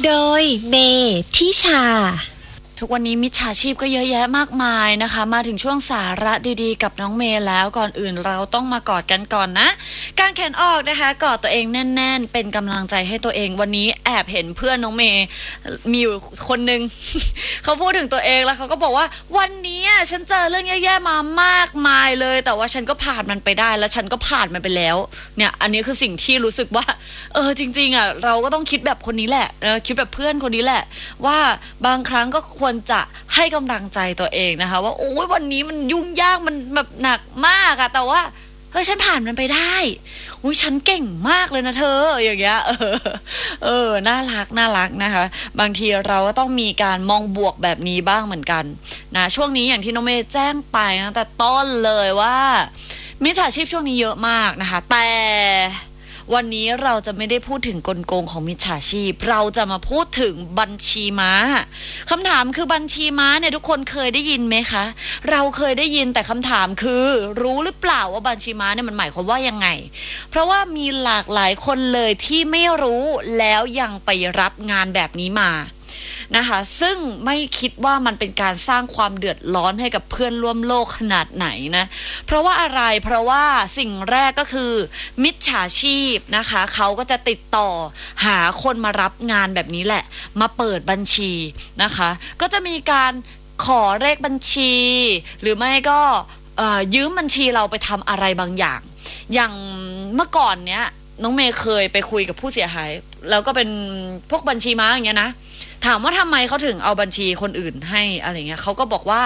โดยเมทิชาทุกวันนี้มิจฉาชีพก็เยอะแยะมากมายนะคะมาถึงช่วงสาระดีๆกับน้องเมย์แล้วก่อนอื่นเราต้องมากอดกันก่อนนะการแขนออกนะคะกอดตัวเองแน่นๆเป็นกำลังใจให้ตัวเองวันนี้แอบเห็นเพื่อนน้องเมย์มีอยู่คนนึง เขาพูดถึงตัวเองแล้วเขาก็บอกว่าวันนี้ฉันเจอเรื่องแย่ๆมามากมายเลยแต่ว่าฉันก็ผ่านมันไปได้แล้วฉันก็ผ่านมันไปแล้วเนี่ยอันนี้คือสิ่งที่รู้สึกว่าจริงๆเราก็ต้องคิดแบบคนนี้แหละคิดแบบเพื่อนคนนี้แหละว่าบางครั้งก็ควรจะให้กำลังใจตัวเองนะคะว่าโอ้ยวันนี้มันยุ่งยากมันแบบหนักมากแต่ว่าเฮ้ยฉันผ่านมันไปได้อุ้ยฉันเก่งมากเลยนะเธออย่างเงี้ยน่ารักนะคะบางทีเราก็ต้องมีการมองบวกแบบนี้บ้างเหมือนกันนะช่วงนี้อย่างที่น้องเมย์แจ้งไปตั้งแต่ต้นเลยว่ามิจฉาชีพช่วงนี้เยอะมากนะคะแต่วันนี้เราจะไม่ได้พูดถึงกลโกงของมิจฉาชีพเราจะมาพูดถึงบัญชีม้าคำถามคือบัญชีม้าเนี่ยทุกคนเคยได้ยินไหมคะเราเคยได้ยินแต่คำถามคือรู้หรือเปล่าว่าบัญชีม้าเนี่ยมันหมายความว่ายังไงเพราะว่ามีหลากหลายคนเลยที่ไม่รู้แล้วยังไปรับงานแบบนี้มานะคะซึ่งไม่คิดว่ามันเป็นการสร้างความเดือดร้อนให้กับเพื่อนร่วมโลกขนาดไหนนะเพราะว่าอะไรเพราะว่าสิ่งแรกก็คือมิจฉาชีพนะคะเขาก็จะติดต่อหาคนมารับงานแบบนี้แหละมาเปิดบัญชีนะคะก็จะมีการขอเลขบัญชีหรือไม่ก็ยืมบัญชีเราไปทำอะไรบางอย่างเมื่อก่อนเนี้ยน้องเมย์เคยไปคุยกับผู้เสียหายแล้วก็เป็นพวกบัญชีม้าอย่างเงี้ยนะถามว่าทำไมเขาถึงเอาบัญชีคนอื่นให้อะไรเงี้ยเขาก็บอกว่า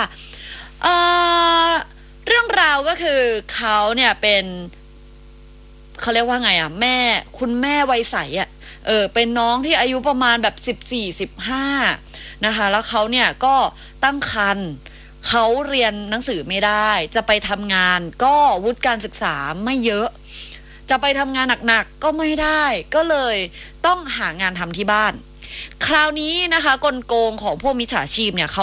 เรื่องราวก็คือเขาเนี่ยเป็นเขาเรียกว่าไงคุณแม่วัยใสเป็นน้องที่อายุประมาณแบบ14-15นะคะแล้วเขาเนี่ยก็ตั้งครรภ์เขาเรียนหนังสือไม่ได้จะไปทำงานก็วุฒิการศึกษาไม่เยอะจะไปทำงานหนักๆก็ไม่ได้ก็เลยต้องหางานทำที่บ้านคราวนี้นะคะกลโกงของพวกมิจฉาชีพเนี่ยเขา